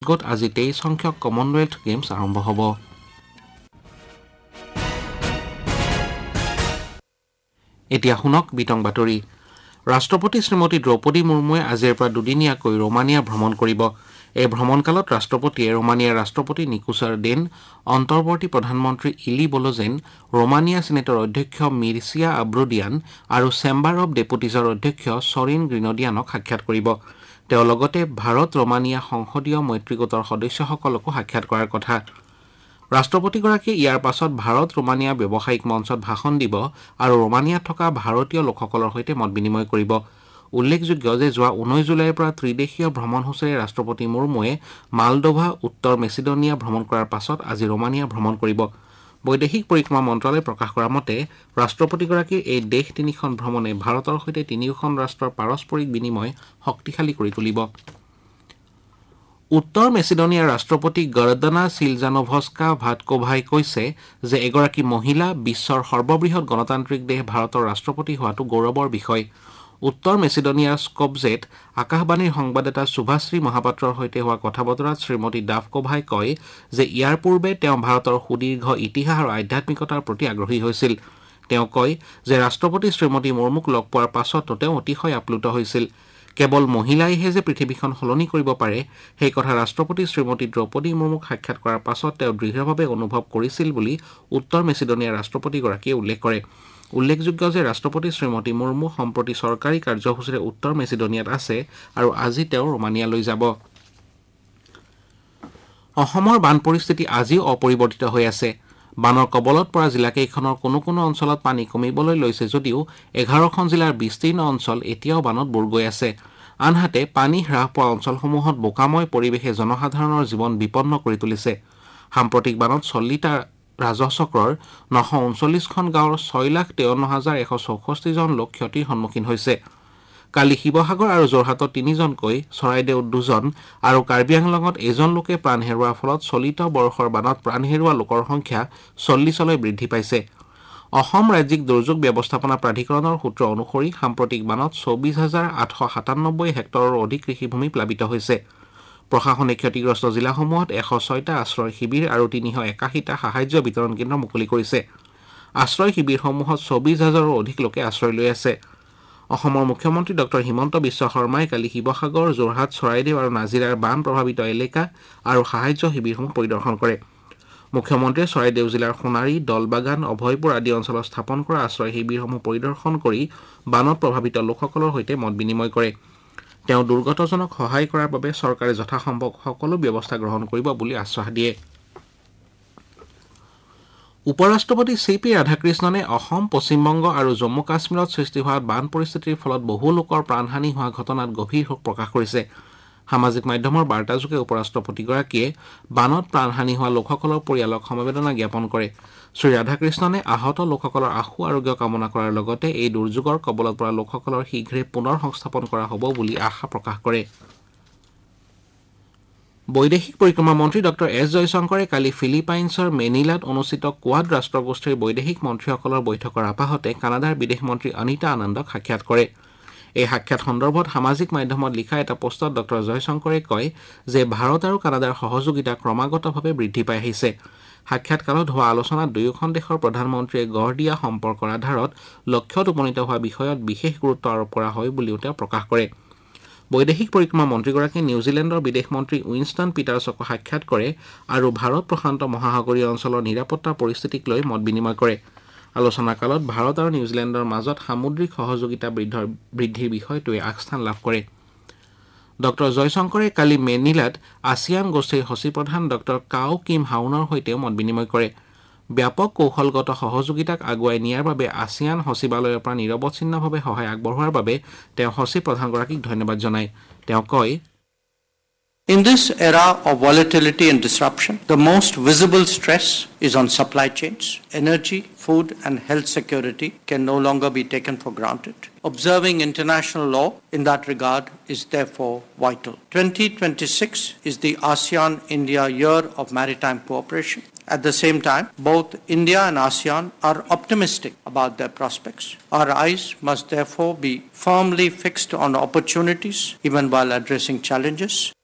গ্লাছগোত আজি 23 সংখ্যক Commonwealth games আৰম্ভ হ'ব। এতিয়া শুনক বিতং বাতৰি। ৰাষ্ট্ৰপতি শ্ৰীমতী দ্ৰৌপদী মুৰ্মুৱে আজিৰ পৰা দুদিনীয়াকৈ ৰোমানিয়া ভ্ৰমণ কৰিব। এই ভ্ৰমণকালত ৰাষ্ট্ৰপতিয়ে ৰোমানিয়াৰ ৰাষ্ট্ৰপতি নিকোছাৰ ডেন, অন্তৰ্বৰ্তী প্ৰধানমন্ত্ৰী ইলি বলোজেন, ৰোমানিয়া চিনেটৰ অধ্যক্ষ মিৰ্চিয়া আব্ৰুডিয়ান আৰু চেম্বাৰ অৱ ডেপুটিজৰ অধ্যক্ষ ছৰিন গ্ৰিনডিয়ানক সাক্ষাৎ কৰিব। তেওঁ লগতে ভাৰত ৰোমানিয়া সংসদীয় মৈত্ৰী গোটৰ সদস্যসকলকো সাক্ষাৎ কৰাৰ কথা। ৰাষ্ট্ৰপতিগৰাকীয়ে ইয়াৰ পাছত ভাৰত ৰোমানিয়া ব্যৱসায়িক মঞ্চত ভাষণ দিব আৰু ৰোমানিয়াত থকা ভাৰতীয় লোকসকলৰ সৈতে মত বিনিময় কৰিব। উল্লেখযোগ্য যে যোৱা 19 জুলাইৰ পৰা ত্ৰিদেশীয় ভ্ৰমণসূচীৰে ৰাষ্ট্ৰপতি মুৰ্মুৱে মালডোভা, উত্তৰ মেচিডোনিয়া ভ্ৰমণ কৰাৰ পাছত আজি ৰোমানিয়া ভ্ৰমণ কৰিব। বৈদেশিক পৰিক্ৰমা মন্ত্ৰালয়ে প্ৰকাশ কৰা মতে ৰাষ্ট্ৰপতিগৰাকীৰ এই দেশ তিনিখন ভ্ৰমণে ভাৰতৰ সৈতে তিনিওখন ৰাষ্ট্ৰৰ পাৰস্পৰিক বিনিময় শক্তিশালী কৰি তুলিব। উত্তৰ মেচিডোনিয়াৰ ৰাষ্ট্ৰপতি গৰ্ডানা চিলজানোভস্কা ভাটকোভাই কৈছে যে এগৰাকী মহিলা বিশ্বৰ সৰ্ববৃহৎ গণতান্ত্ৰিক দেশ ভাৰতৰ ৰাষ্ট্ৰপতি হোৱাটো গৌৰৱৰ বিষয়। উত্তৰ মেচিডোনিয়াৰ স্কপজেত আকাশবাণীৰ সংবাদদাতা শুভাশ্ৰী মহাপাত্ৰৰ সৈতে হোৱা কথা বতৰাত শ্ৰীমতী ডাভকোভাই কয় যে ইয়াৰ পূৰ্বে তেওঁ ভাৰতৰ সুদীৰ্ঘ ইতিহাস আৰু আধ্যাত্মিকতাৰ প্ৰতি আগ্ৰহী হৈছিল। তেওঁ কয় যে ৰাষ্ট্ৰপতি শ্ৰীমতী মুৰ্মুক লগ পোৱাৰ পাছতো তেওঁ অতিশয় আপ্লুত হৈছিল। কেৱল মহিলাইহে যে পৃথিৱীখন সলনি কৰিব পাৰে সেই কথা ৰাষ্ট্ৰপতি শ্ৰীমতী দ্ৰৌপদী মুৰ্মুক সাক্ষাৎ কৰাৰ পাছত তেওঁ দৃঢ়ভাৱে অনুভৱ কৰিছিল বুলি উত্তৰ মেচিডোনিয়াৰ ৰাষ্ট্ৰপতিগৰাকীয়ে উল্লেখ কৰে। উল্লেখযোগ্য যে ৰাষ্ট্ৰপতি শ্ৰীমতী মুৰ্মু সম্প্ৰতি চৰকাৰী কাৰ্যসূচীৰে উত্তৰ মেচিডোনিয়াত আছে আৰু আজি তেওঁ ৰোমানিয়ালৈ যাব। অসমৰ বান পৰিস্থিতি আজিও অপৰিৱৰ্তিত হৈ আছে। বানৰ কবলত পৰা জিলাকেইখনৰ কোনো কোনো অঞ্চলত পানী কমিবলৈ লৈছে যদিও 11খন জিলাৰ বিস্তীৰ্ণ অঞ্চল এতিয়াও বানত বুৰ গৈ আছে। আনহাতে পানী হ্ৰাস পোৱা অঞ্চলসমূহত বোকাময় পৰিৱেশে জনসাধাৰণৰ জীৱন বিপন্ন কৰি তুলিছে। সাম্প্ৰতিক বানত 40টা ৰাজহ চক্ৰৰ 939খন গাঁৱৰ 6,53,164 জন লোক ক্ষতিৰ সন্মুখীন হৈছে। কালি শিৱসাগৰ আৰু যোৰহাটত 3জনকৈ, চৰাইদেউত 2জন আৰু কাৰ্বি আংলঙত এজন লোকে প্ৰাণ হেৰুওৱাৰ ফলত চলিত বৰ্ষৰ বানত প্ৰাণ হেৰুওৱা লোকৰ সংখ্যা 40লৈ বৃদ্ধি পাইছে। অসম ৰাজ্যিক দুৰ্যোগ ব্যৱস্থাপনা প্ৰাধিকৰণৰ সূত্ৰ অনুসৰি সাম্প্ৰতিক বানত 24,897 হেক্টৰৰো অধিক কৃষিভূমি প্লাবিত হৈছে। প্ৰশাসনে ক্ষতিগ্ৰস্ত জিলাসমূহত 106টা আশ্ৰয় শিবিৰ আৰু 381টা সাহায্য বিতৰণ কেন্দ্ৰ মুকলি কৰিছে। আশ্ৰয় শিবিৰসমূহত 24,000ৰো অধিক লোকে আশ্ৰয় লৈ আছে। অসমৰ মুখ্যমন্ত্ৰী ডক্টৰ হিমন্ত বিশ্ব শৰ্মাই কালি শিৱসাগৰ, যোৰহাট, চৰাইদেউ আৰু নাজিৰাৰ বান প্ৰভাৱিত এলেকা আৰু সাহায্য শিবিৰসমূহ পৰিদৰ্শন কৰে। মুখ্যমন্ত্ৰীয়ে চৰাইদেউ জিলাৰ সোণাৰী, দলবাগান, অভয়পুৰ আদি অঞ্চলত স্থাপন কৰা আশ্ৰয় শিবিৰসমূহ পৰিদৰ্শন কৰি বানত প্ৰভাৱিত লোকসকলৰ সৈতে মত বিনিময় কৰে। তেওঁ দুৰ্গতজনক সহায় কৰাৰ বাবে চৰকাৰে যথাসম্ভৱ সকলো ব্যৱস্থা গ্ৰহণ কৰিব বুলি আশ্বাস দিয়ে। উপৰাষ্ট্ৰপতি CP ৰাধাকৃষ্ণনে অসম, পশ্চিমবংগ আৰু জম্মু কাশ্মীৰত সৃষ্টি হোৱা বান পৰিস্থিতিৰ ফলত বহু লোকৰ প্ৰাণহানি হোৱা ঘটনাত গভীৰ শোক প্ৰকাশ কৰিছে। সামাজিক মাধ্যমৰ বাৰ্তাযোগে উপৰাষ্ট্ৰপতিগৰাকীয়ে বানত প্ৰাণহানি হোৱা লোকসকলৰ পৰিয়ালক সমবেদনা জ্ঞাপন কৰে। শ্ৰী ৰাধাকৃষ্ণনে আহত লোকসকলৰ আশু আৰোগ্য কামনা কৰাৰ লগতে এই দুৰ্যোগৰ কবলত পৰা লোকসকলৰ শীঘ্ৰে পুনৰ সংস্থাপন কৰা হ'ব বুলি আশা প্ৰকাশ কৰে। বৈদেশিক পৰিক্ৰমা মন্ত্ৰী ডক্টৰ এছ জয়শংকৰে কালি ফিলিপাইনছৰ মেনিলাত অনুষ্ঠিত কোৱাড ৰাষ্ট্ৰগোষ্ঠীৰ বৈদেশিক মন্ত্ৰীসকলৰ বৈঠকৰ আপাহতে কানাডাৰ বিদেশ মন্ত্ৰী অনিতা আনন্দক সাক্ষাৎ কৰে। এই সাক্ষাৎ সন্দৰ্ভত সামাজিক মাধ্যমত লিখা এটা পোষ্টত ডক্টৰ জয়শংকৰে কয় যে ভাৰত আৰু কানাডাৰ সহযোগিতা ক্ৰমাগতভাৱে বৃদ্ধি পাই আহিছে। সাক্ষাৎকালত হোৱা আলোচনাত দুয়োখন দেশৰ প্ৰধানমন্ত্ৰীয়ে গঢ় দিয়া সম্পৰ্কৰ আধাৰত লক্ষ্যত উপনীত হোৱা বিষয়ত বিশেষ গুৰুত্ব আৰোপ কৰা হয় বুলিও তেওঁ প্ৰকাশ কৰে। বৈদেশিক পৰিক্ৰমা মন্ত্ৰীগৰাকীয়ে নিউজিলেণ্ডৰ বিদেশ মন্ত্ৰী উইনষ্টন পিটাৰ্ছকো সাক্ষাৎ কৰে আৰু ভাৰত প্ৰশান্ত মহাসাগৰীয় অঞ্চলৰ নিৰাপত্তা পৰিস্থিতিক লৈ মত বিনিময় কৰে। আলোচনা কালত ভাৰত আৰু নিউজিলেণ্ডৰ মাজত সামুদ্ৰিক সহযোগিতা বৃদ্ধিৰ বিষয়টোৱে আগস্থান লাভ কৰে। ডক্টৰ জয়শংকৰে কালি মেনিলাত আছিয়ান গোষ্ঠীৰ সচিবপ্ৰধান ডক্টৰ কাও কিম হাউনৰ সৈতেও মত বিনিময় কৰে। ব্যাপক কৌশলগত সহযোগিতাক আগুৱাই নিয়াৰ বাবে আছিয়ান সচিবালয়ৰ পৰা নিৰৱচ্ছিন্নভাৱে সহায় আগবঢ়োৱাৰ বাবে তেওঁ সচিব প্ৰধানগৰাকীক ধন্যবাদ জনায়। তেওঁ কয়, In this era of volatility and disruption, the most visible stress is on supply chains. Energy, food and health security can no longer be taken for granted. Observing international law in that regard is therefore vital. 2026 is the ASEAN-India Year of Maritime Cooperation. At the same time, both India and ASEAN are optimistic about their prospects. Our eyes must therefore be firmly fixed on opportunities even while addressing challenges.